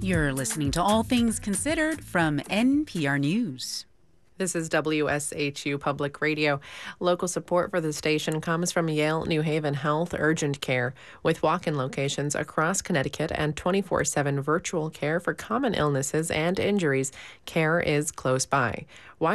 You're listening to All Things Considered from NPR News. This is WSHU Public Radio. Local support for the station comes from Yale New Haven Health Urgent Care, with walk-in locations across Connecticut and 24/7 virtual care for common illnesses and injuries. Care is close by.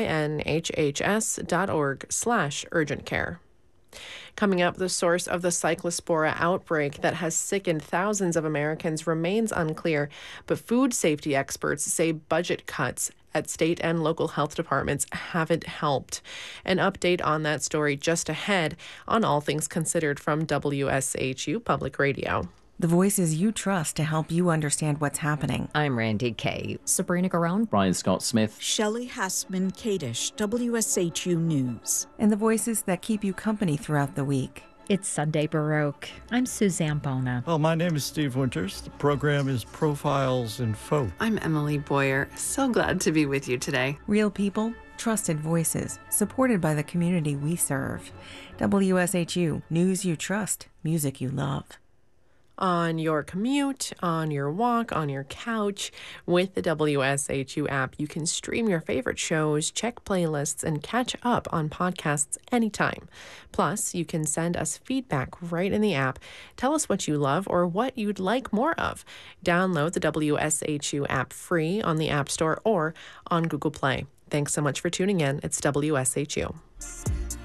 ynhhs.org/urgent care. Coming up, the source of the Cyclospora outbreak that has sickened thousands of Americans remains unclear, but food safety experts say budget cuts at state and local health departments haven't helped. An update on that story just ahead on All Things Considered from WSHU Public Radio. The voices you trust to help you understand what's happening. I'm Randy Kay. Sabrina Garone. Brian Scott Smith. Shelley Hassman-Kadish, WSHU News. And the voices that keep you company throughout the week. It's Sunday Baroque. I'm Suzanne Bona. Well, my name is Steve Winters. The program is Profiles in Folk. I'm Emily Boyer. So glad to be with you today. Real people, trusted voices, supported by the community we serve. WSHU, news you trust, music you love. On your commute, on your walk, on your couch, with the WSHU app, you can stream your favorite shows, check playlists, and catch up on podcasts anytime. Plus, you can send us feedback right in the app. Tell us what you love or what you'd like more of. Download the WSHU app free on the App Store or on Google Play. Thanks so much for tuning in. It's WSHU.